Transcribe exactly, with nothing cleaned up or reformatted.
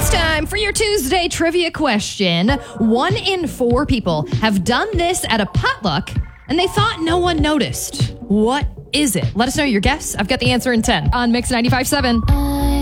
It's time for your Tuesday trivia question. One in four people have done this at a potluck, and they thought no one noticed. What is it? Let us know your guess. I've got the answer in ten on Mix ninety-five point seven.